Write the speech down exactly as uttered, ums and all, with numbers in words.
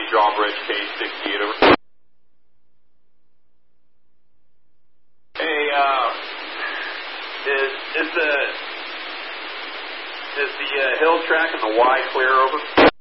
Drawbridge, K sixty-eight, over. Hey, uh, is, is the, is the uh, hill track and the Y clear, over?